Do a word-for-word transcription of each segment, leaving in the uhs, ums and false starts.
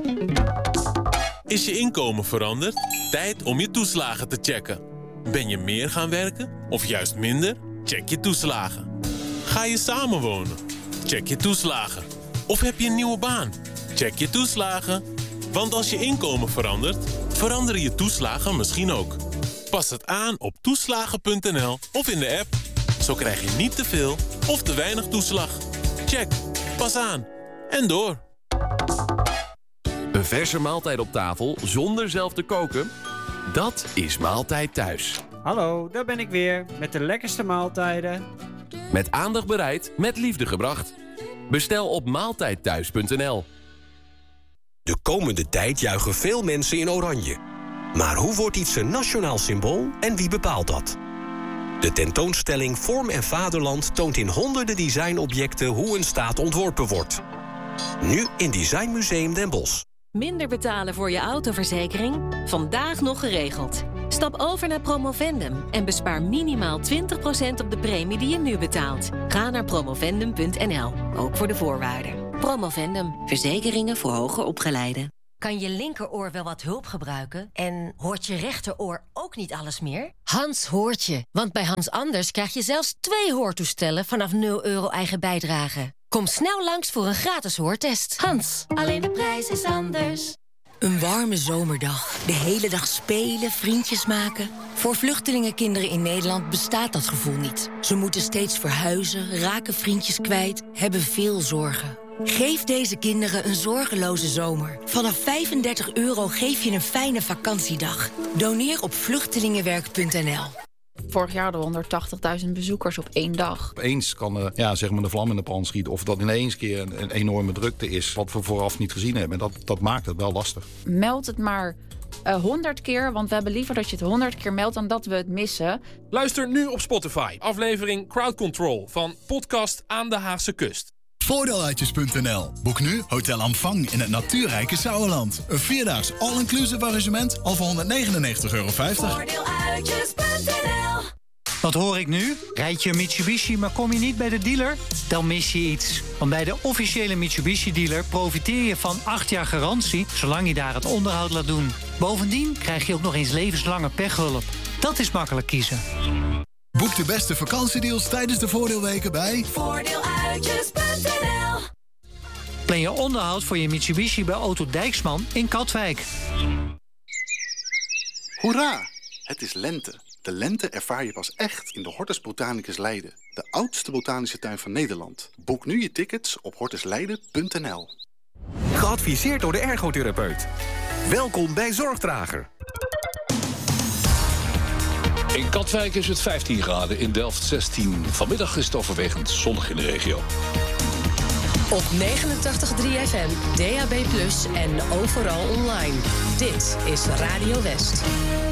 Is je inkomen veranderd? Tijd om je toeslagen te checken. Ben je meer gaan werken of juist minder? Check je toeslagen. Ga je samenwonen? Check je toeslagen. Of heb je een nieuwe baan? Check je toeslagen. Want als je inkomen verandert, veranderen je toeslagen misschien ook. Pas het aan op toeslagen punt n l of in de app. Zo krijg je niet te veel of te weinig toeslag. Check. Pas aan. En door. Een verse maaltijd op tafel zonder zelf te koken? Dat is Maaltijd Thuis. Hallo, daar ben ik weer met de lekkerste maaltijden. Met aandacht bereid, met liefde gebracht. Bestel op maaltijd thuis punt n l. De komende tijd juichen veel mensen in oranje. Maar hoe wordt iets een nationaal symbool en wie bepaalt dat? De tentoonstelling Vorm en Vaderland toont in honderden designobjecten hoe een staat ontworpen wordt. Nu in Design Museum Den Bosch. Minder betalen voor je autoverzekering? Vandaag nog geregeld. Stap over naar Promovendum en bespaar minimaal twintig procent op de premie die je nu betaalt. Ga naar promovendum punt n l, ook voor de voorwaarden. Promovendum, verzekeringen voor hoger opgeleiden. Kan je linkeroor wel wat hulp gebruiken? En hoort je rechteroor ook niet alles meer? Hans hoort je, want bij Hans Anders krijg je zelfs twee hoortoestellen vanaf nul euro eigen bijdrage. Kom snel langs voor een gratis hoortest. Hans, alleen de prijs is anders. Een warme zomerdag. De hele dag spelen, vriendjes maken. Voor vluchtelingenkinderen in Nederland bestaat dat gevoel niet. Ze moeten steeds verhuizen, raken vriendjes kwijt, hebben veel zorgen. Geef deze kinderen een zorgeloze zomer. Vanaf vijfendertig euro geef je een fijne vakantiedag. Doneer op vluchtelingenwerk punt n l. Vorig jaar hadden we honderdtachtigduizend bezoekers op één dag. Opeens kan uh, ja, zeg maar de vlam in de pan schieten. Of dat ineens keer een, een enorme drukte is. Wat we vooraf niet gezien hebben. En dat, dat maakt het wel lastig. Meld het maar honderd uh, keer. Want we hebben liever dat je het honderd keer meldt dan dat we het missen. Luister nu op Spotify. Aflevering Crowd Control van Podcast aan de Haagse Kust. Voordeeluitjes punt n l. Boek nu Hotel Amfang in het natuurrijke Sauerland. Een vierdaags all-inclusive arrangement al voor honderdnegenennegentig euro vijftig. Voordeeluitjes punt n l. Wat hoor ik nu? Rijd je een Mitsubishi, maar kom je niet bij de dealer? Dan mis je iets. Want bij de officiële Mitsubishi-dealer profiteer je van acht jaar garantie, zolang je daar het onderhoud laat doen. Bovendien krijg je ook nog eens levenslange pechhulp. Dat is makkelijk kiezen. Boek de beste vakantiedeals tijdens de voordeelweken bij voordeeluitjes punt n l. Plan je onderhoud voor je Mitsubishi bij Auto Dijksman in Katwijk. Hoera! Het is lente. De lente ervaar je pas echt in de Hortus Botanicus Leiden. De oudste botanische tuin van Nederland. Boek nu je tickets op hortus leiden punt n l. Geadviseerd door de ergotherapeut. Welkom bij Zorgdrager. In Katwijk is het vijftien graden, in Delft zestien. Vanmiddag is het overwegend zonnig in de regio. Op negenentachtig komma drie F M, D A B plus, en overal online. Dit is Radio West.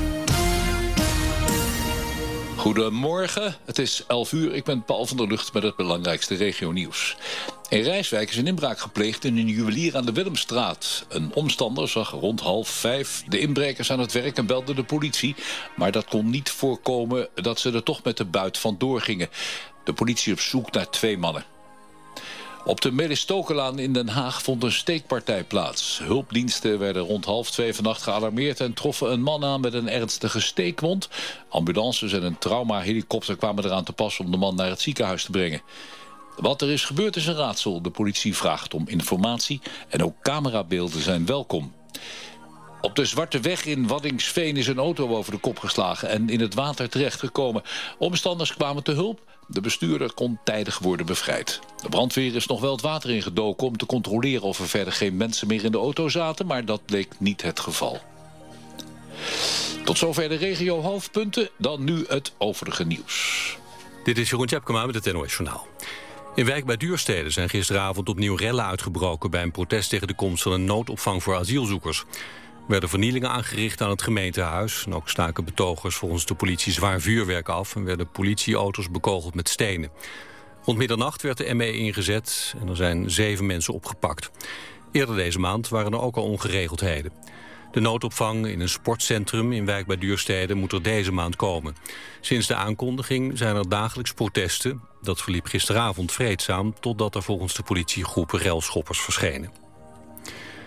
Goedemorgen, het is elf uur. Ik ben Paul van der Lucht met het belangrijkste regionieuws. In Rijswijk is een inbraak gepleegd in een juwelier aan de Willemstraat. Een omstander zag rond half vijf de inbrekers aan het werk en belde de politie. Maar dat kon niet voorkomen dat ze er toch met de buit vandoor gingen. De politie op zoek naar twee mannen. Op de Melis Stokelaan in Den Haag vond een steekpartij plaats. Hulpdiensten werden rond half twee vannacht gealarmeerd en troffen een man aan met een ernstige steekwond. Ambulances en een traumahelikopter kwamen eraan te pas om de man naar het ziekenhuis te brengen. Wat er is gebeurd is een raadsel. De politie vraagt om informatie en ook camerabeelden zijn welkom. Op de Zwarte Weg in Waddingsveen is een auto over de kop geslagen en in het water terechtgekomen. Omstanders kwamen te hulp. De bestuurder kon tijdig worden bevrijd. De brandweer is nog wel het water ingedoken om te controleren of er verder geen mensen meer in de auto zaten, maar dat bleek niet het geval. Tot zover de regio hoofdpunten, dan nu het overige nieuws. Dit is Jeroen Tjepkema met het N O S Journaal. In Wijk bij Duurstede zijn gisteravond opnieuw rellen uitgebroken bij een protest tegen de komst van een noodopvang voor asielzoekers. Er werden vernielingen aangericht aan het gemeentehuis. En ook staken betogers volgens de politie zwaar vuurwerk af en werden politieauto's bekogeld met stenen. Rond middernacht werd de M E ingezet en er zijn zeven mensen opgepakt. Eerder deze maand waren er ook al ongeregeldheden. De noodopvang in een sportcentrum in Wijk bij Duurstede moet er deze maand komen. Sinds de aankondiging zijn er dagelijks protesten. Dat verliep gisteravond vreedzaam, totdat er volgens de politie groepen relschoppers verschenen.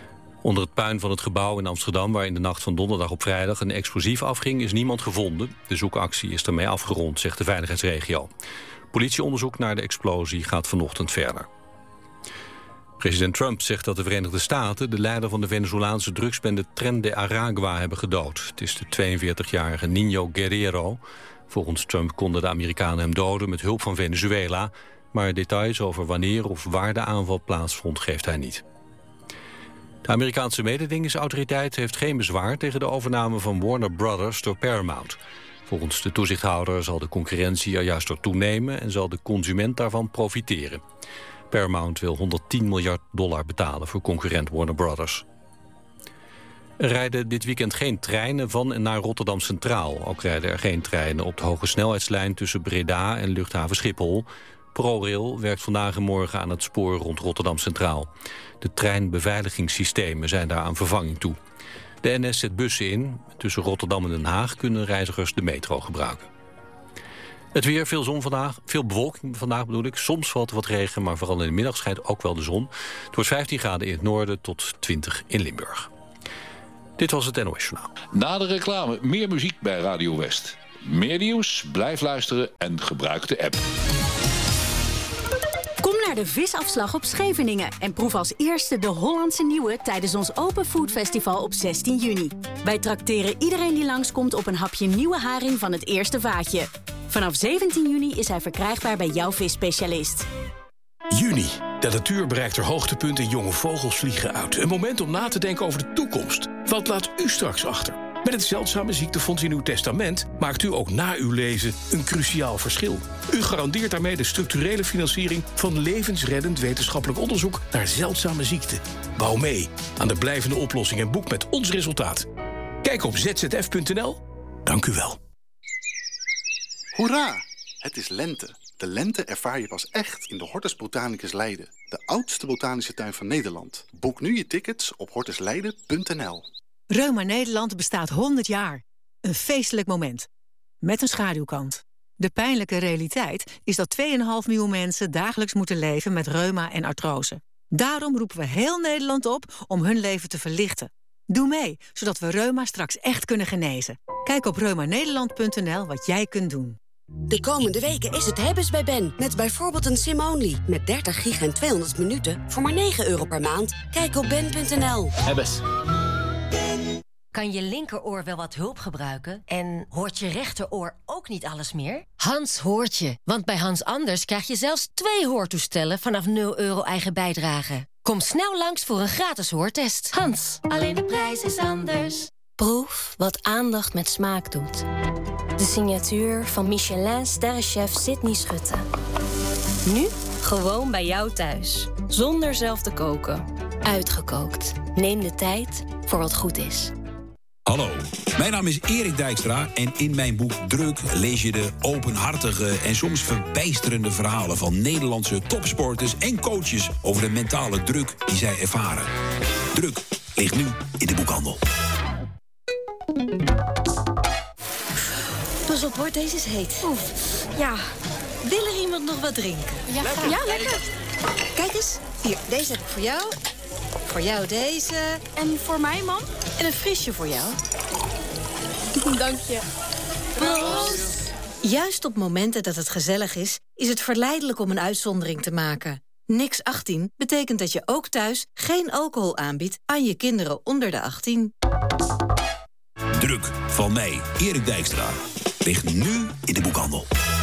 Onder het puin van het gebouw in Amsterdam, waar in de nacht van donderdag op vrijdag een explosief afging, is niemand gevonden. De zoekactie is ermee afgerond, zegt de veiligheidsregio. Politieonderzoek naar de explosie gaat vanochtend verder. President Trump zegt dat de Verenigde Staten de leider van de Venezolaanse drugsbende Tren de Aragua hebben gedood. Het is de tweeënveertigjarige Niño Guerrero. Volgens Trump konden de Amerikanen hem doden met hulp van Venezuela, maar details over wanneer of waar de aanval plaatsvond geeft hij niet. De Amerikaanse mededingingsautoriteit heeft geen bezwaar tegen de overname van Warner Brothers door Paramount. Volgens de toezichthouder zal de concurrentie er juist door toenemen en zal de consument daarvan profiteren. Paramount wil honderdtien miljard dollar betalen voor concurrent Warner Brothers. Er rijden dit weekend geen treinen van en naar Rotterdam Centraal. Ook rijden er geen treinen op de hoge snelheidslijn tussen Breda en luchthaven Schiphol. ProRail werkt vandaag en morgen aan het spoor rond Rotterdam Centraal. De treinbeveiligingssystemen zijn daar aan vervanging toe. De N S zet bussen in. Tussen Rotterdam en Den Haag kunnen reizigers de metro gebruiken. Het weer, veel zon vandaag, veel bewolking vandaag bedoel ik. Soms valt er wat regen, maar vooral in de middag schijnt ook wel de zon. Het wordt vijftien graden in het noorden tot twintig in Limburg. Dit was het N O S Journaal. Na de reclame meer muziek bij Radio West. Meer nieuws, blijf luisteren en gebruik de app. Kom naar de visafslag op Scheveningen en proef als eerste de Hollandse Nieuwe tijdens ons Open Food Festival op zestien juni. Wij trakteren iedereen die langskomt op een hapje nieuwe haring van het eerste vaatje. Vanaf zeventien juni is hij verkrijgbaar bij jouw visspecialist. Juni. De natuur bereikt haar hoogtepunt en jonge vogels vliegen uit. Een moment om na te denken over de toekomst. Wat laat u straks achter? Met het Zeldzame Ziektefonds in uw testament maakt u ook na uw lezen een cruciaal verschil. U garandeert daarmee de structurele financiering van levensreddend wetenschappelijk onderzoek naar zeldzame ziekten. Bouw mee aan de blijvende oplossing en boek met ons resultaat. Kijk op z z f punt n l. Dank u wel. Hoera! Het is lente. De lente ervaar je pas echt in de Hortus Botanicus Leiden. De oudste botanische tuin van Nederland. Boek nu je tickets op hortus leiden punt n l. Reuma Nederland bestaat honderd jaar. Een feestelijk moment. Met een schaduwkant. De pijnlijke realiteit is dat twee komma vijf miljoen mensen dagelijks moeten leven met reuma en artrose. Daarom roepen we heel Nederland op om hun leven te verlichten. Doe mee, zodat we reuma straks echt kunnen genezen. Kijk op reuma nederland punt n l wat jij kunt doen. De komende weken is het hebben's bij Ben. Met bijvoorbeeld een sim-only. Met dertig gig en tweehonderd minuten voor maar negen euro per maand. Kijk op ben punt n l. Hebbes. Kan je linkeroor wel wat hulp gebruiken? En hoort je rechteroor ook niet alles meer? Hans hoort je. Want bij Hans Anders krijg je zelfs twee hoortoestellen vanaf nul euro eigen bijdrage. Kom snel langs voor een gratis hoortest. Hans, alleen de prijs is anders. Proef wat aandacht met smaak doet. De signatuur van Michelin-sterrenchef Sydney Schutte. Nu gewoon bij jou thuis. Zonder zelf te koken. Uitgekookt. Neem de tijd voor wat goed is. Hallo, mijn naam is Erik Dijkstra en in mijn boek Druk lees je de openhartige en soms verbijsterende verhalen van Nederlandse topsporters en coaches over de mentale druk die zij ervaren. Druk ligt nu in de boekhandel. Pas op hoor, deze is heet. Oef, ja. Wil er iemand nog wat drinken? Ja, lekker. Ja, lekker. Kijk eens, hier, deze heb ik voor jou. Voor jou deze. En voor mij, mam? En een frisje voor jou. Dank je. Proost. Juist op momenten dat het gezellig is, is het verleidelijk om een uitzondering te maken. Niks achttien betekent dat je ook thuis geen alcohol aanbiedt aan je kinderen onder de achttien. Druk van mij, Erik Dijkstra, ligt nu in de boekhandel.